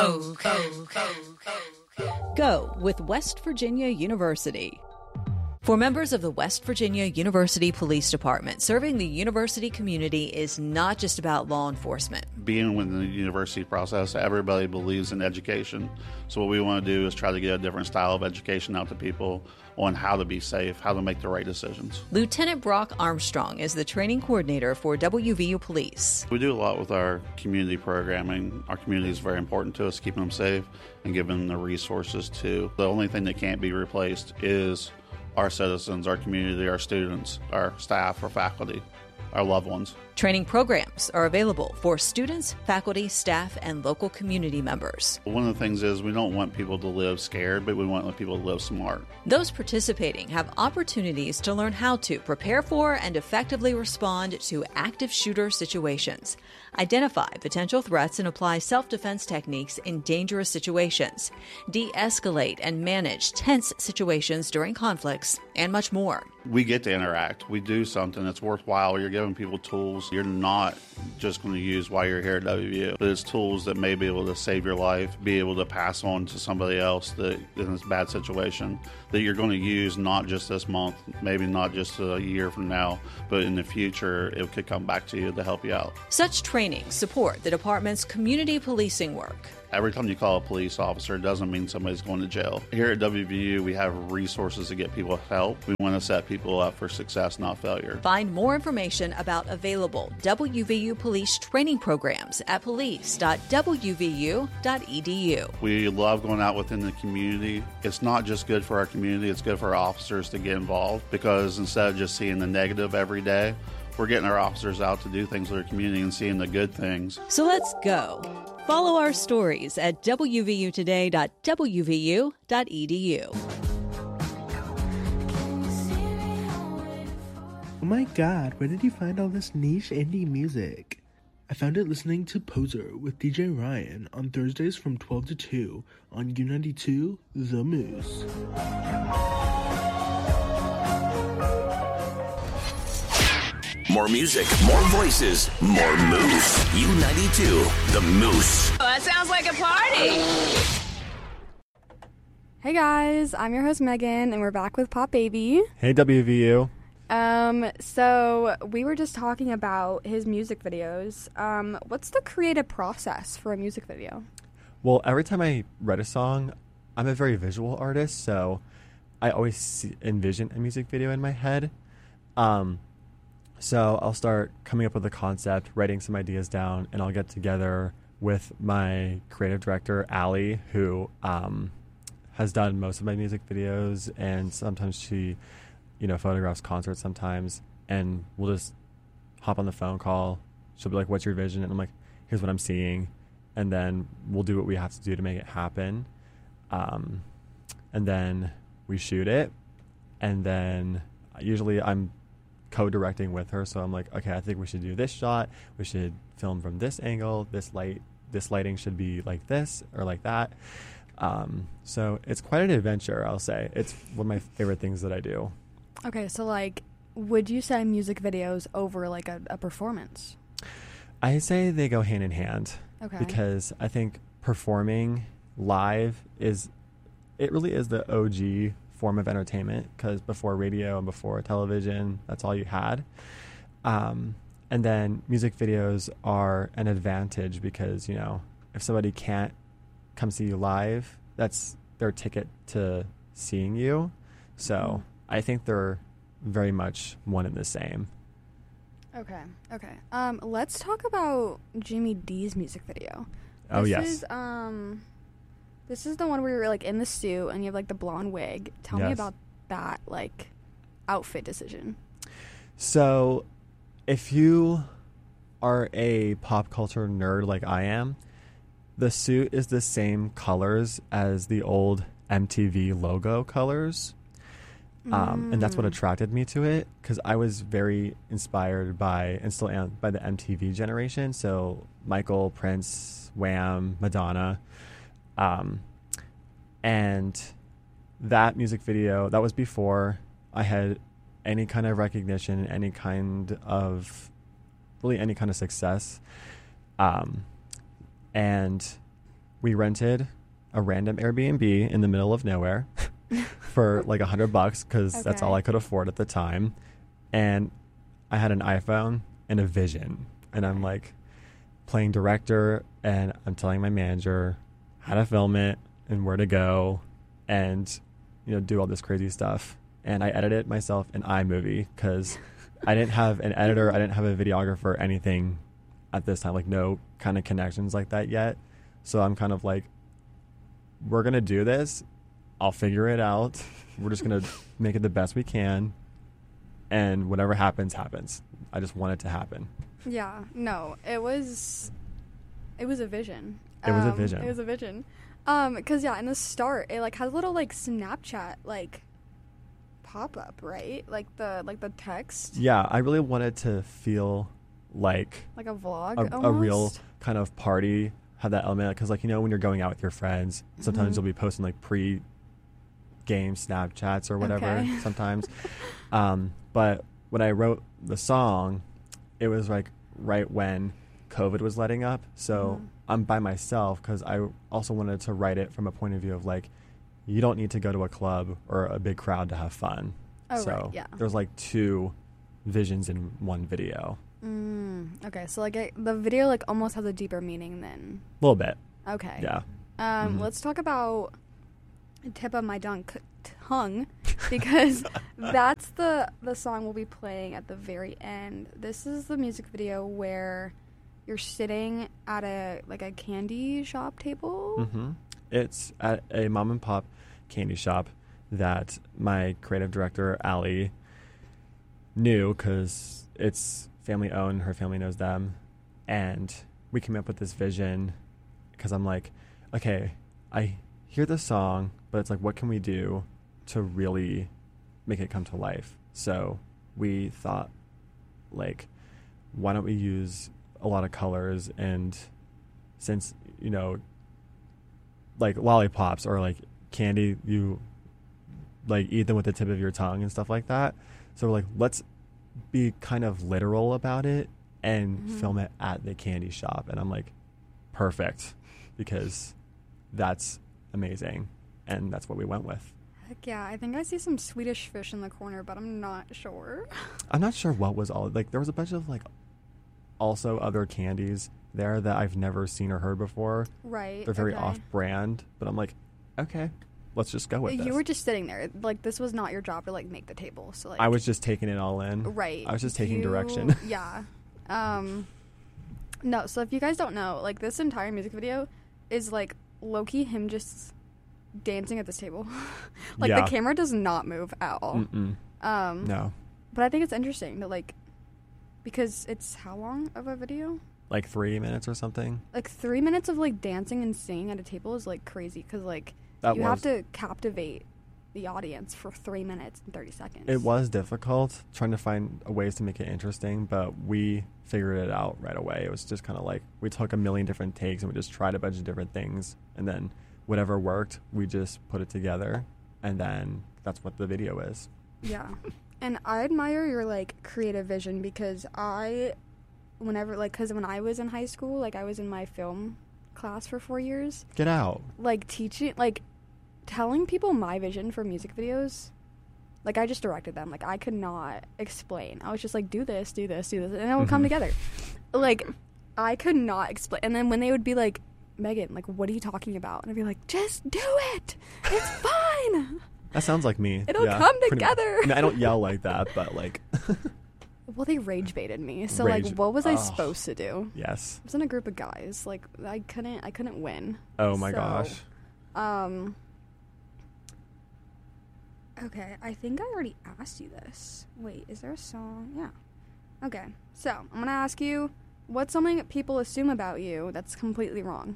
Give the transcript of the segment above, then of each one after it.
Go with West Virginia University. For members of the West Virginia University Police Department, serving the university community is not just about law enforcement. Being within the university process, everybody believes in education. So what we want to do is try to get a different style of education out to people on how to be safe, how to make the right decisions. Lieutenant Brock Armstrong is the training coordinator for WVU Police. We do a lot with our community programming. Our community is very important to us, keeping them safe and giving them the resources too. The only thing that can't be replaced is our citizens, our community, our students, our staff, our faculty, our loved ones. Training programs are available for students, faculty, staff, and local community members. One of the things is we don't want people to live scared, but we want people to live smart. Those participating have opportunities to learn how to prepare for and effectively respond to active shooter situations, identify potential threats and apply self-defense techniques in dangerous situations, de-escalate and manage tense situations during conflicts, and much more. We get to interact. We do something that's worthwhile. You're giving people tools you're not just going to use while you're here at WVU, but it's tools that may be able to save your life, be able to pass on to somebody else that in this bad situation, that you're going to use not just this month, maybe not just a year from now, but in the future it could come back to you to help you out. Such trainings support the department's community policing work. Every time you call a police officer, it doesn't mean somebody's going to jail. Here at WVU, we have resources to get people help. We want to set people up for success, not failure. Find more information about available WVU police training programs at police.wvu.edu. We love going out within the community. It's not just good for our community, it's good for our officers to get involved, because instead of just seeing the negative every day, we're getting our officers out to do things with their community and seeing the good things. So let's go. Follow our stories at wvutoday.wvu.edu. Oh my god, where did you find all this niche indie music? I found it listening to Poser with DJ Ryan on Thursdays from 12 to 2 on U92 The Moose. More music, more voices, more Moose. U92, The Moose. Oh, that sounds like a party. Hey guys, I'm your host Megan, and we're back with Pop Baby. Hey WVU. So we were just talking about his music videos. What's the creative process for a music video? Well, every time I write a song, I'm a very visual artist, so I always envision a music video in my head. So I'll start coming up with a concept, writing some ideas down, and I'll get together with my creative director, Allie, who has done most of my music videos, and sometimes she, photographs concerts sometimes, and we'll just hop on the phone call. She'll be like, "What's your vision?" And I'm like, "Here's what I'm seeing," and then we'll do what we have to do to make it happen. And then we shoot it, and then usually I'm co-directing with her, so I'm like, okay, I think we should do this shot, we should film from this angle, this lighting should be like this or like that. So it's quite an adventure, I'll say. It's one of my favorite things that I do. Okay, so would you say music videos over a performance? I say they go hand in hand. Okay. Because I think performing live really is the OG form of entertainment, because before radio and before television, that's all you had. And then music videos are an advantage because, if somebody can't come see you live, that's their ticket to seeing you. So I think they're very much one and the same. Okay. Let's talk about Jimmy D's music video. This is the one where you're in the suit and you have the blonde wig. Tell me about that outfit decision. So if you are a pop culture nerd like I am, the suit is the same colors as the old MTV logo colors. And that's what attracted me to it, because I was very inspired by, and still am, by the MTV generation. So Michael, Prince, Wham, Madonna. And that music video, that was before I had any kind of recognition, any kind of success. And we rented a random Airbnb in the middle of nowhere for like $100 because that's all I could afford at the time. And I had an iPhone and a Vision, and I'm like playing director, and I'm telling my manager how to film it and where to go and, you know, do all this crazy stuff. And I edited it myself in iMovie because I didn't have an editor. I didn't have a videographer, anything at this time, like no kind of connections like that yet. So I'm kind of like, we're going to do this. I'll figure it out. We're just going to make it the best we can. And whatever happens, happens. I just want it to happen. Yeah, no, it was a vision. It was a vision. It was a vision. Because in the start, it like has a little like Snapchat like pop up, right? Like the text. Yeah, I really wanted to feel like a vlog, a real kind of party. Have that element because, like, you know, when you're going out with your friends, sometimes you'll be posting like pre-game Snapchats or whatever. Sometimes, but when I wrote the song, it was like right when COVID was letting up. So I'm by myself because I also wanted to write it from a point of view of like, you don't need to go to a club or a big crowd to have fun. Oh, so right, yeah. There's like two visions in one video. Okay, so like the video like almost has a deeper meaning than A little bit. Okay. Yeah. Let's talk about Tip of My Tongue because that's the song we'll be playing at the very end. This is the music video where you're sitting at a candy shop table. It's at a mom and pop candy shop that my creative director Allie knew because it's family owned. Her family knows them, and we came up with this vision because I'm like, okay, I hear the song, but it's like, what can we do to really make it come to life? So we thought, like, why don't we use a lot of colors? And since, you know, like lollipops or like candy, you like eat them with the tip of your tongue and stuff like that. So we're like, let's be kind of literal about it and film it at the candy shop. And I'm like, perfect, because that's amazing. And that's what we went with. Heck yeah, I think I see some Swedish fish in the corner, but I'm not sure. I'm not sure what was all, like, there was a bunch of like also other candies there that I've never seen or heard before. Right. They're very off-brand, but I'm like, okay, let's just go with this. You were just sitting there. Like, this was not your job to, like, make the table. So, like, I was just taking it all in. Right. I was just taking direction. Yeah. No, so if you guys don't know, like, this entire music video is, like, low-key him just dancing at this table. Like, yeah. The camera does not move at all. No. But I think it's interesting that, like, because it's how long of a video? Like 3 minutes or something. Like 3 minutes of like dancing and singing at a table is like crazy because like you have to captivate the audience for 3 minutes and 30 seconds. It was difficult trying to find ways to make it interesting, but we figured it out right away. It was just kind of like we took a million different takes and we just tried a bunch of different things, and then whatever worked, we just put it together, and then that's what the video is. Yeah. And I admire your like creative vision because because when I was in high school, like I was in my film class for 4 years. Get out. Like teaching, like telling people my vision for music videos. Like I just directed them. Like I could not explain. I was just like, do this, and it would come together. Like I could not explain. And then when they would be like, Megan, like what are you talking about? And I'd be like, just do it. It's fine. That sounds like me. It'll come together. I mean, I don't yell like that, but like. Well, they rage baited me. So like, what was I supposed to do? Yes. I was in a group of guys. Like, I couldn't win. Oh my gosh. Okay, I think I already asked you this. Wait, is there a song? Yeah. Okay, so I'm gonna ask you, what's something people assume about you that's completely wrong?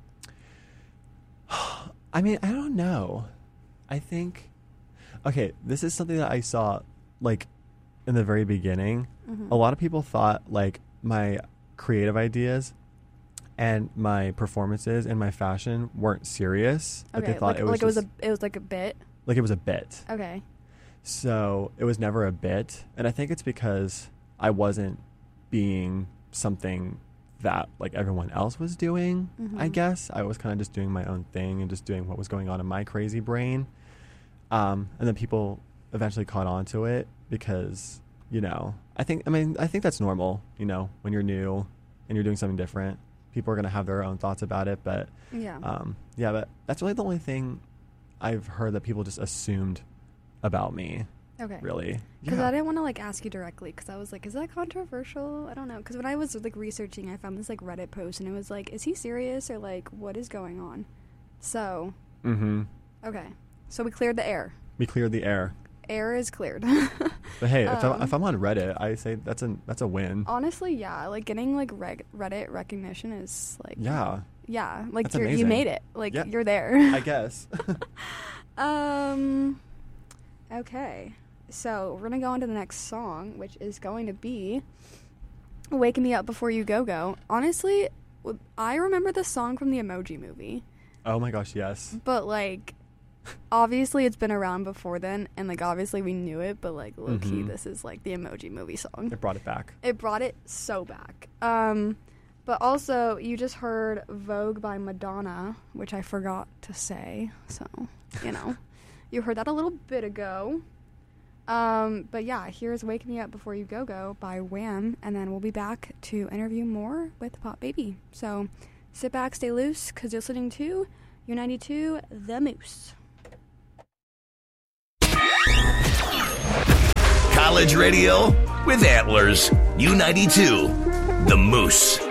I mean, I don't know. I think, okay, this is something that I saw, like, in the very beginning. A lot of people thought, like, my creative ideas and my performances and my fashion weren't serious. Okay, like, they thought it was like a bit. Like, it was a bit. Okay. So, it was never a bit. And I think it's because I wasn't being something that like everyone else was doing. I guess I was kind of just doing my own thing and just doing what was going on in my crazy brain. And then people eventually caught on to it because, you know, I think that's normal, you know, when you're new and you're doing something different. People are going to have their own thoughts about it, but but that's really the only thing I've heard that people just assumed about me. Okay. Really. Because I didn't want to like ask you directly because I was like, is that controversial? I don't know. Because when I was like researching, I found this like Reddit post and it was like, is he serious or like what is going on? So. Okay. So we cleared the air. We cleared the air. Air is cleared. But hey, if I'm on Reddit, I say that's a win. Honestly, yeah. Like getting like Reddit recognition is like. Yeah. Yeah. Like That's you made it. Like you're there. I guess. Okay. So we're going to go on to the next song, which is going to be Waking Me Up Before You Go Go. Honestly, I remember the song from the Emoji Movie. Oh my gosh, yes. But, like, obviously it's been around before then, and, like, obviously we knew it, but, like, low-key, this is, like, the Emoji Movie song. It brought it back. It brought it so back. But also, you just heard Vogue by Madonna, which I forgot to say, so, you know. You heard that a little bit ago. But yeah, here's Wake Me Up Before You Go Go by Wham, and then we'll be back to interview more with Pop Baby. So sit back, stay loose, because you're listening to U92 The Moose. College radio with Antlers. U92 The Moose.